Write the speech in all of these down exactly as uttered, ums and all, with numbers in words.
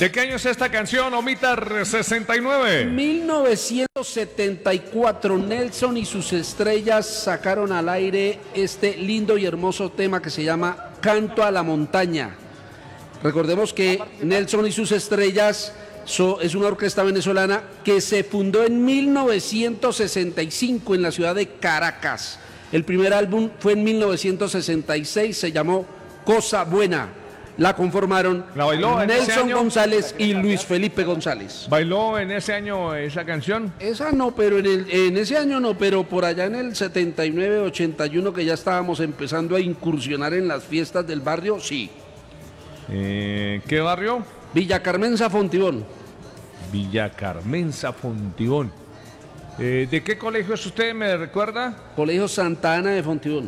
¿De qué año es esta canción, Omitar sesenta y nueve? mil novecientos setenta y cuatro, Nelson y sus estrellas sacaron al aire este lindo y hermoso tema que se llama Canto a la Montaña. Recordemos que Nelson y sus estrellas so, es una orquesta venezolana que se fundó en mil novecientos sesenta y cinco en la ciudad de Caracas. El primer álbum fue en mil novecientos sesenta y seis, se llamó Cosa Buena. La conformaron ¿La bailó en ese Nelson año? González y Luis Felipe González. ¿Bailó en ese año esa canción? Esa no, pero en, el, en ese año no, pero por allá en el setenta y nueve, ochenta y uno que ya estábamos empezando a incursionar en las fiestas del barrio, sí. Eh, ¿Qué barrio? Villa Carmenza, Fontibón. Villa Carmenza, Fontibón. Eh, ¿De qué colegio es usted, me recuerda? Colegio Santa Ana de Fontibón.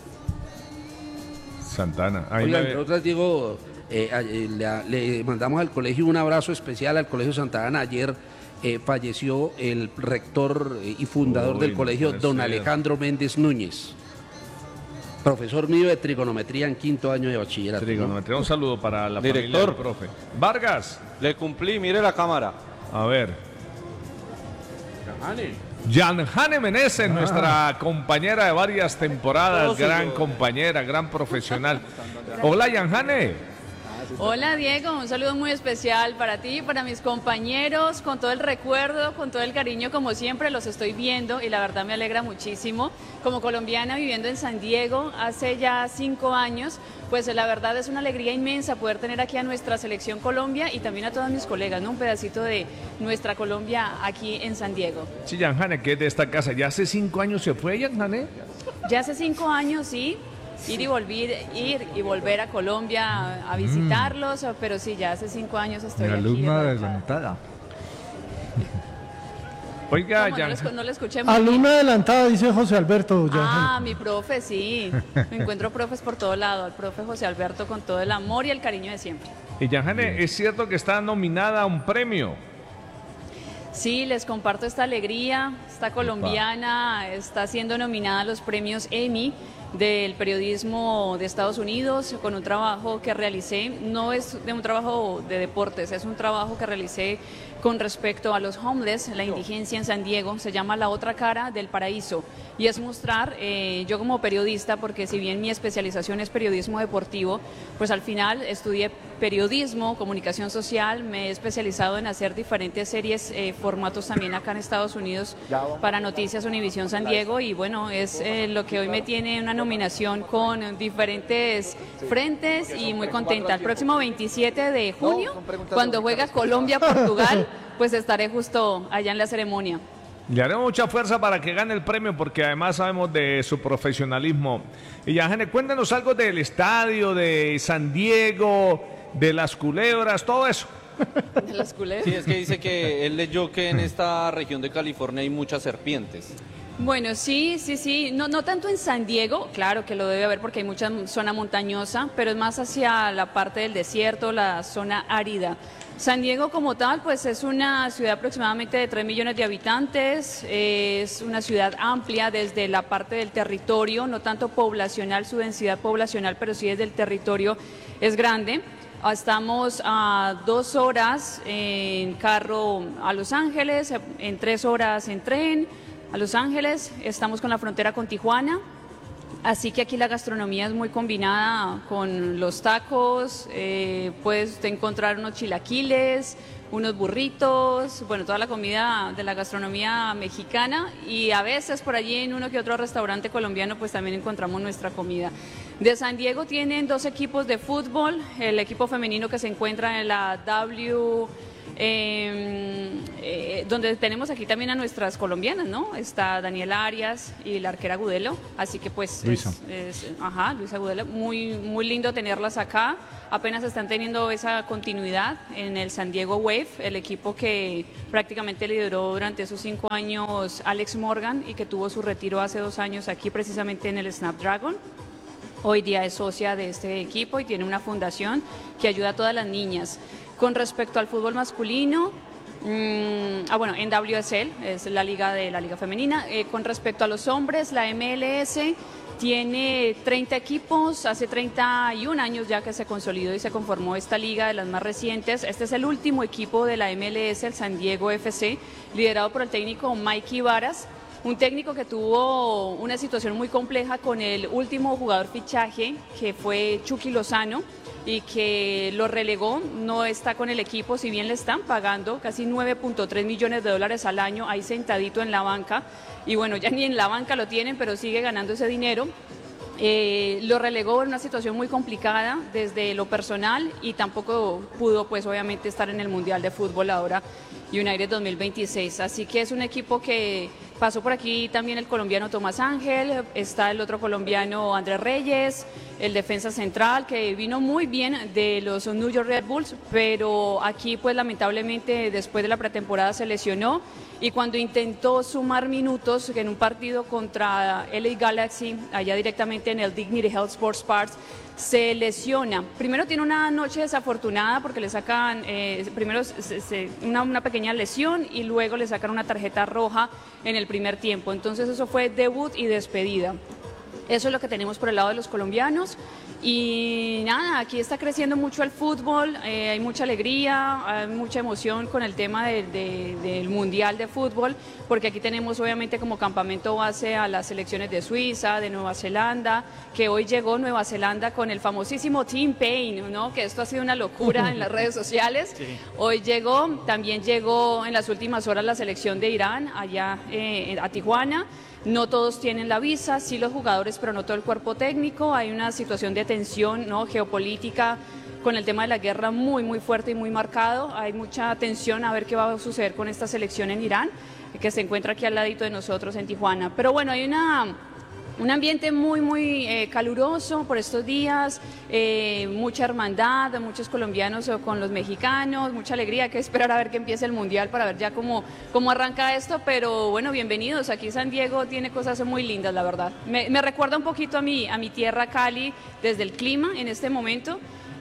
Santana. Ahí Oiga, me... entre otras digo, eh, eh, le, le mandamos al colegio un abrazo especial al Colegio Santa Ana. Ayer eh, falleció el rector y fundador Uy, del colegio, no don ser. Alejandro Méndez Núñez. Profesor mío de trigonometría en quinto año de bachillerato. Trigonometría. Un saludo para la Director. familia del profe. Vargas. Le cumplí, mire la cámara. A ver. Yanjane Meneses, Ah. nuestra compañera de varias temporadas, Todo gran suyo. compañera, gran profesional. Hola, Yanjane. Hola Diego, un saludo muy especial para ti, para mis compañeros, con todo el recuerdo, con todo el cariño, como siempre los estoy viendo y la verdad me alegra muchísimo. Como colombiana viviendo en San Diego hace ya cinco años, pues la verdad es una alegría inmensa poder tener aquí a nuestra selección Colombia y también a todos mis colegas, ¿no? Un pedacito de nuestra Colombia aquí en San Diego. Sí, Yanjane, que es de esta casa. ¿Ya hace cinco años se fue, Yanjane? Ya hace cinco años, sí. Ir y volver, ir y volver a Colombia a, a visitarlos, pero sí, ya hace cinco años estoy Mi aquí. alumna radicada. adelantada. Oiga, ¿Cómo? No le, Yan... escu- no le escuché muy bien. Alumna adelantada, dice José Alberto. Ah, mi profe, sí. Me encuentro profes por todo lado. Al profe José Alberto con todo el amor y el cariño de siempre. Y Yanjane, ¿es cierto que está nominada a un premio? Sí, les comparto esta alegría. Esta colombiana está siendo nominada a los premios Emmy del periodismo de Estados Unidos con un trabajo que realicé, no es de un trabajo de deportes, es un trabajo que realicé con respecto a los homeless, la indigencia en San Diego, se llama La Otra Cara del Paraíso, y es mostrar, eh, yo como periodista, porque si bien mi especialización es periodismo deportivo, pues al final estudié periodismo, comunicación social, me he especializado en hacer diferentes series, eh, formatos también acá en Estados Unidos para Noticias Univisión San Diego, y bueno, es eh, lo que hoy me tiene una nominación con diferentes frentes y muy contenta. El próximo veintisiete de junio, cuando juega Colombia-Portugal, pues estaré justo allá en la ceremonia. Le haremos mucha fuerza para que gane el premio porque además sabemos de su profesionalismo. Y Yanjane, cuéntanos algo del estadio, de San Diego, de las culebras, todo eso. De las culebras. Sí, es que dice que él leyó que en esta región de California hay muchas serpientes. Bueno, sí, sí, sí, no, no tanto en San Diego, claro que lo debe haber porque hay mucha zona montañosa, pero es más hacia la parte del desierto, la zona árida. San Diego como tal, pues es una ciudad aproximadamente de tres millones de habitantes, es una ciudad amplia desde la parte del territorio, no tanto poblacional, su densidad poblacional, pero sí desde el territorio es grande. Estamos a dos horas en carro a Los Ángeles, en tres horas en tren a Los Ángeles, estamos con la frontera con Tijuana, así que aquí la gastronomía es muy combinada con los tacos, eh, puedes usted encontrar unos chilaquiles, unos burritos, bueno, toda la comida de la gastronomía mexicana, y a veces por allí en uno que otro restaurante colombiano pues también encontramos nuestra comida. De San Diego tienen dos equipos de fútbol, el equipo femenino que se encuentra en la W... Eh, eh, donde tenemos aquí también a nuestras colombianas, ¿no? Está Daniela Arias y la arquera Gudelo, así que pues Luisa. Es, es, ajá, Luisa Gudelo, muy, muy lindo tenerlas acá, apenas están teniendo esa continuidad en el San Diego Wave, el equipo que prácticamente lideró durante esos cinco años Alex Morgan y que tuvo su retiro hace dos años aquí precisamente en el Snapdragon. Hoy día es socia de este equipo y tiene una fundación que ayuda a todas las niñas. Con respecto al fútbol masculino, mmm, ah, bueno, en W S L, es la liga de la liga femenina. Eh, con respecto a los hombres, la M L S tiene treinta equipos, hace treinta y un años ya que se consolidó y se conformó esta liga de las más recientes. Este es el último equipo de la M L S, el San Diego F C, liderado por el técnico Mikey Varas, un técnico que tuvo una situación muy compleja con el último jugador fichaje, que fue Chucky Lozano, y que lo relegó, no está con el equipo, si bien le están pagando casi nueve punto tres millones de dólares al año, ahí sentadito en la banca, y bueno, ya ni en la banca lo tienen, pero sigue ganando ese dinero. Eh, lo relegó en una situación muy complicada desde lo personal y tampoco pudo, pues obviamente, estar en el Mundial de Fútbol ahora, United dos mil veintiséis. Así que es un equipo que pasó por aquí también el colombiano Tomás Ángel, está el otro colombiano Andrés Reyes, el defensa central que vino muy bien de los New York Red Bulls, pero aquí pues lamentablemente después de la pretemporada se lesionó y cuando intentó sumar minutos en un partido contra L A Galaxy, allá directamente en el Dignity Health Sports Park, se lesiona. Primero tiene una noche desafortunada porque le sacan eh, primero se, se, una, una pequeña lesión y luego le sacan una tarjeta roja en el primer tiempo. Entonces eso fue debut y despedida. Eso es lo que tenemos por el lado de los colombianos y nada, aquí está creciendo mucho el fútbol, eh, hay mucha alegría, hay mucha emoción con el tema de, de, del Mundial de Fútbol, porque aquí tenemos obviamente como campamento base a las selecciones de Suiza, de Nueva Zelanda, que hoy llegó Nueva Zelanda con el famosísimo Team Payne, ¿no? Que esto ha sido una locura en las redes sociales. Sí. Hoy llegó, también llegó en las últimas horas la selección de Irán allá eh, a Tijuana. No todos tienen la visa, sí los jugadores, pero no todo el cuerpo técnico. Hay una situación de tensión, ¿no?, geopolítica con el tema de la guerra muy, muy fuerte y muy marcado. Hay mucha tensión a ver qué va a suceder con esta selección en Irán, que se encuentra aquí al ladito de nosotros en Tijuana. Pero bueno, hay una... un ambiente muy, muy eh, caluroso por estos días, eh, mucha hermandad, muchos colombianos con los mexicanos, mucha alegría, hay que esperar a ver que empiece el Mundial para ver ya cómo, cómo arranca esto, pero bueno, bienvenidos, aquí San Diego tiene cosas muy lindas, la verdad. Me, me recuerda un poquito a mi, a mi tierra Cali desde el clima en este momento.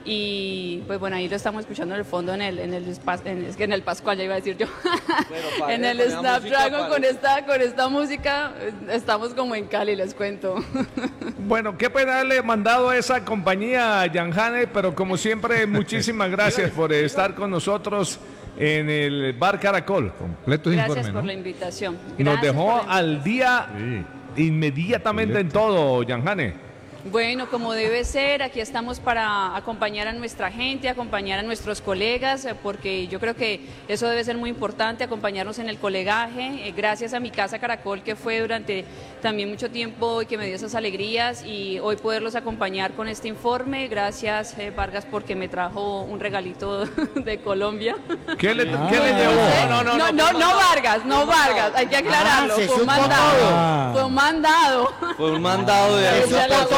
Y pues bueno, ahí lo estamos escuchando en el fondo en el en el, en, es que en el Pascual, ya iba a decir yo, padre, en el Snapdragon con esta, con esta música, estamos como en Cali, les cuento. Bueno, qué pena haberle mandado a esa compañía, Yanjane, pero como siempre, muchísimas gracias por estar con nosotros en el Bar Caracol. Completo gracias informe, por ¿no? la invitación. Y nos dejó al día sí. inmediatamente sí. en todo, Yanjane. Bueno, como debe ser, aquí estamos para acompañar a nuestra gente, acompañar a nuestros colegas, porque yo creo que eso debe ser muy importante, acompañarnos en el colegaje. Gracias a mi casa Caracol, que fue durante también mucho tiempo y que me dio esas alegrías, y hoy poderlos acompañar con este informe. Gracias, eh, Vargas, porque me trajo un regalito de Colombia. ¿Qué le, ah, ¿qué le llevó? No, no, no, no, no, no Vargas, no Vargas, hay que aclararlo, ah, fue un mandado, ah. fue un mandado. Fue un mandado de eso.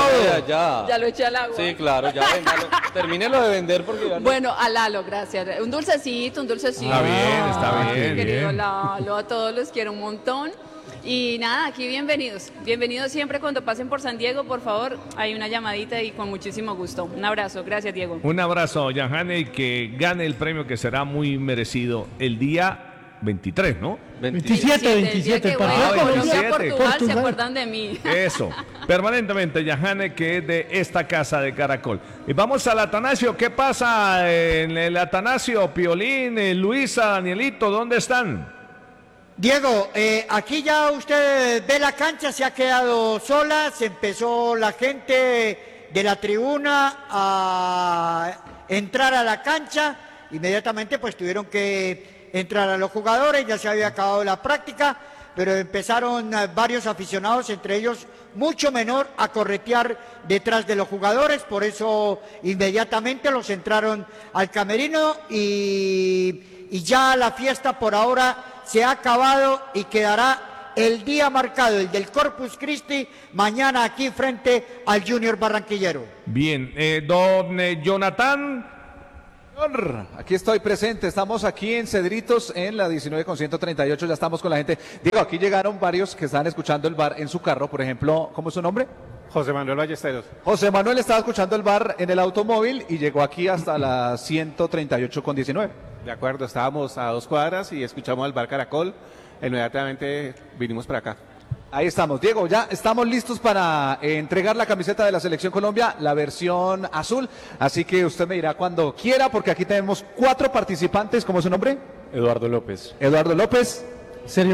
Ya. ya lo eché al agua. Sí, claro, ya véngalo. Termínelo de vender porque ya no... Bueno, a Lalo, gracias. Un dulcecito, un dulcecito. Está bien, está ah, bien. Querido bien. Lalo, a todos los quiero un montón. Y nada, aquí bienvenidos. Bienvenidos siempre cuando pasen por San Diego, por favor. Hay una llamadita y con muchísimo gusto. Un abrazo, gracias, Diego. Un abrazo, Yanjane, y que gane el premio que será muy merecido el día veintitrés, ¿no? veintisiete, veintisiete. El día que Colombia, Portugal, se acuerdan de mí. Eso, permanentemente, Yanjane, que es de esta casa de Caracol. Y vamos al Atanasio. ¿Qué pasa en el Atanasio? Piolín, eh, Luisa, Danielito, ¿dónde están? Diego, eh, aquí ya usted ve la cancha, se ha quedado sola, se empezó la gente de la tribuna a entrar a la cancha, inmediatamente pues tuvieron que entrar a los jugadores, ya se había acabado la práctica, pero empezaron varios aficionados, entre ellos mucho menor, a corretear detrás de los jugadores, por eso inmediatamente los entraron al camerino y, y ya la fiesta por ahora se ha acabado y quedará el día marcado, el del Corpus Christi, mañana aquí frente al Junior Barranquillero. Bien, eh, don eh, Jonathan. Aquí estoy presente, estamos aquí en Cedritos en la diecinueve con ciento treinta y ocho, ya estamos con la gente. Diego, aquí llegaron varios que estaban escuchando el bar en su carro, por ejemplo, ¿cómo es su nombre? José Manuel Ballesteros. José Manuel estaba escuchando el bar en el automóvil y llegó aquí hasta la ciento treinta y ocho con diecinueve. De acuerdo, estábamos a dos cuadras y escuchamos el bar Caracol, inmediatamente vinimos para acá. Ahí estamos. Diego, ya estamos listos para eh, entregar la camiseta de la Selección Colombia, la versión azul. Así que usted me dirá cuando quiera, porque aquí tenemos cuatro participantes. ¿Cómo es su nombre? Eduardo López. Eduardo López. Sergio